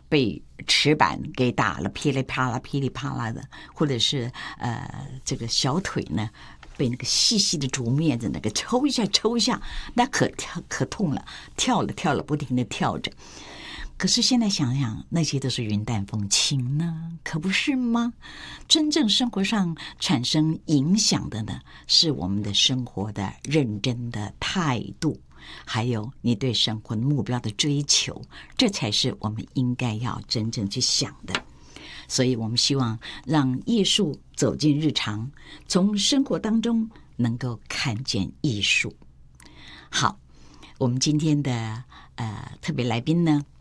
被石板给打了噼里啪啦噼里啪啦的，或者是这个小腿呢被那个细细的竹篾子那个抽一下抽一下，那可痛了，跳了不停的跳着。可是现在想想，那些都是云淡风轻呢，可不是吗？真正生活上产生影响的呢，是我们的生活的认真的态度，还有你对生活目标的追求，这才是我们应该要真正去想的。所以我们希望让艺术走进日常，从生活当中能够看见艺术。好，我们今天的特别来宾呢，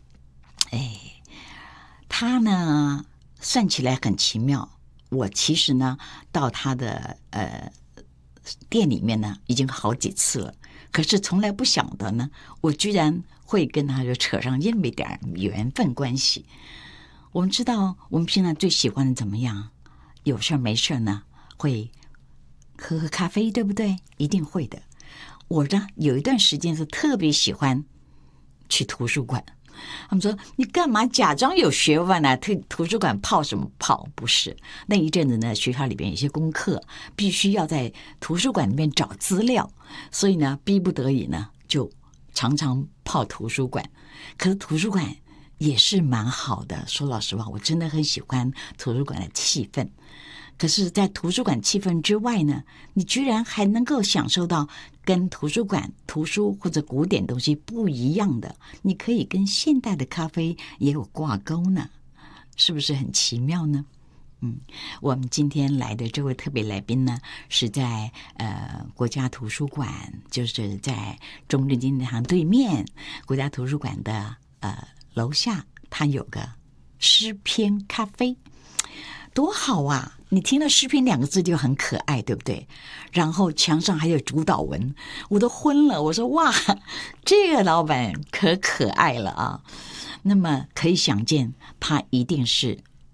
他呢算起来很奇妙。我其实呢到他的店里面呢已经好几次了，可是从来不晓得呢，我居然会跟他就扯上这么一点缘分关系。我们知道我们平常最喜欢的怎么样，有事没事呢会喝咖啡，对不对？一定会的。我呢有一段时间是特别喜欢去图书馆。他们说你干嘛假装有学问啊，图书馆泡什么泡？不是，那一阵子呢学校里边有些功课必须要在图书馆里面找资料，所以呢逼不得已呢就常常泡图书馆。可是图书馆也是蛮好的，说老实话我真的很喜欢图书馆的气氛。可是在图书馆气氛之外呢，你居然还能够享受到跟图书馆图书或者古典东西不一样的，你可以跟现代的咖啡也有挂钩呢，是不是很奇妙呢？我们今天来的这位特别来宾呢，是在国家图书馆，就是在中正纪念堂对面国家图书馆的楼下，它有个诗篇咖啡，多好啊！你听了诗篇2个字就很可爱，对不对？然后墙上还有主导文，我都昏了。我说哇，这个老板可爱了啊！那么可以想见，他一定是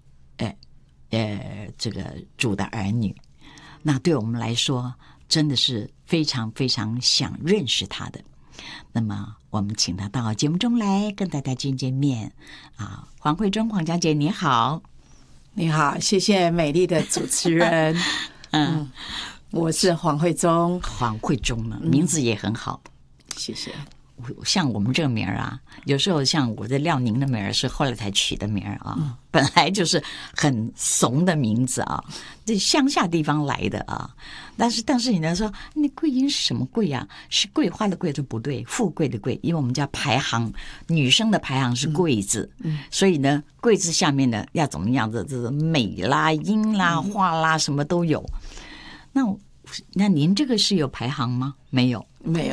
这个主的儿女。那对我们来说，真的是非常非常想认识他的。那么我们请他到节目中来跟大家见面啊！黄慧忠黄小姐你好。 你好，谢谢美丽的主持人。我是黄慧忠。 黄慧忠呢，名字也很好， 谢谢。 像我们这个名儿啊，有时候像我的廖宁的名儿是后来才取的名儿啊，本来就是很怂的名字啊，这乡下地方来的啊。但是你呢说，你桂英是什么桂啊？是桂花的桂就不对，富贵的贵，因为我们家排行女生的排行是贵字，所以呢贵字下面呢要怎么样的，这美啦、英啦、花啦什么都有。那您这个是有排行吗？没有。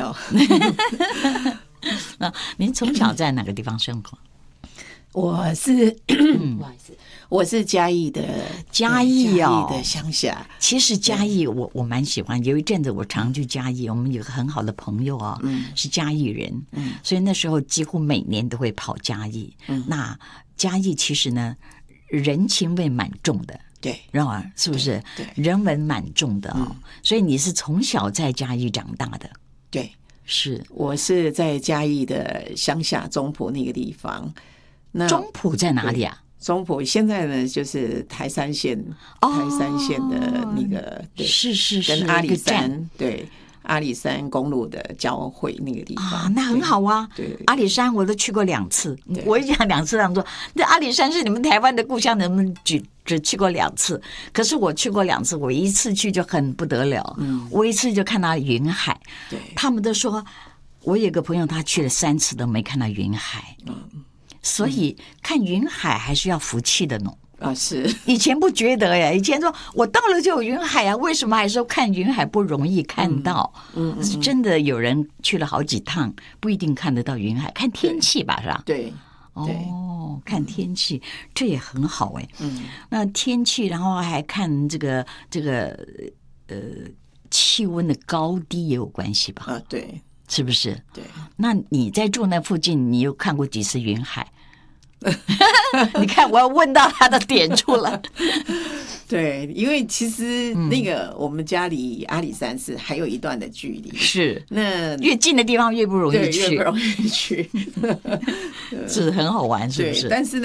那您从小在哪个地方生活？ 我是不好意思，我是嘉义的乡下。 其实嘉义我蛮喜欢，有一阵子我常去嘉义，我们有个很好的朋友啊，是嘉义人，所以那时候几乎每年都会跑嘉义。那嘉义其实呢人情味蛮重的。 对， 是不是？ 对， 人文蛮重的哦。所以你是从小在嘉义长大的？ 对， 是。 我是在嘉义的乡下中埔那个地方。那中埔在哪里啊？ 中埔现在呢就是台三线的那个，对， 是跟阿里山，对。阿里山公路的交汇那个地方啊，那很好啊。 对， 阿里山我都去过2次，我一讲2次，他们说这阿里山是你们台湾的故乡，能不能只去过2次？可是我去过2次，我一次去就很不得了，我一次就看到云海。 对， 他们都说，我有个朋友他去了3次都没看到云海，所以看云海还是要福气的呢。 是以前不觉得呀，以前说我到了就有云海啊，为什么还说看云海不容易看到？是真的有人去了好几趟，不一定看得到云海，看天气吧，是吧？ 对， 看天气，这也很好哎。那天气，然后还看这个气温的高低也有关系吧？ 对， 是不是？ 对。 那你在住那附近，你有看过几次云海？你看，我要问到他的点处了。 对，因为其实那个我们家离阿里山是还有一段的距离， 是那越近的地方越不容易去， 越不容易去， 是很好玩，是不是？ 但是